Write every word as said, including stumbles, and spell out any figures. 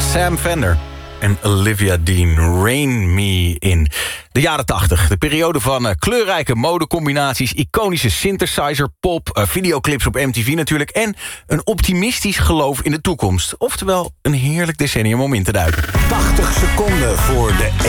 Sam Fender en Olivia Dean, Rain Me In. De jaren tachtig, de periode van uh, kleurrijke modecombinaties... iconische synthesizer, pop, uh, videoclips op M T V natuurlijk... en een optimistisch geloof in de toekomst. Oftewel, een heerlijk decennium om in te duiken. tachtig seconden voor de